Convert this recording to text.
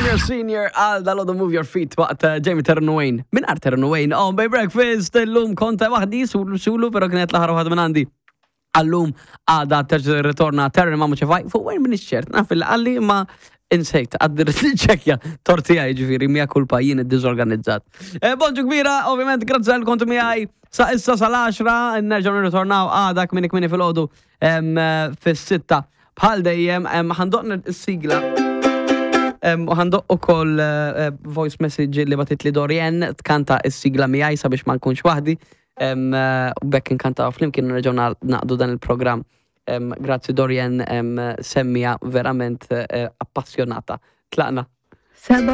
Junior Senior għal dal-għodu Move Your Feet waqt Jamie Terran Wayne. Min għar Terran Wayne? Oh, by breakfast, l-lum konta wahdi, sulu, pero kienet laħar wahad minn għandi. Għallum għada ritorna Terran ma muċefaj, fuq għen minn iċċert, naf il-għalli ma insejt, għaddir ċekja tortija ġifiri, mija kulpa jien id-dizorganizzat. Bonġu kbira, ovvijament, grazzi għal-kontu mijaj, sa' issa sal-10, nerġaw nirritornaw għadak minni fil-ħodu fil-6. Bħal dejjem, ħandoqna s-sigla. U ħandoq u koll voice message li batit li Dorien tkanta s-sigla mijaj sabiex ma nkunx wahdi. U bekk inkanta flimkien nerġaw naqdu dan il-program. Grazzi Dorien, semmija verament appassjonata. Tlaqna.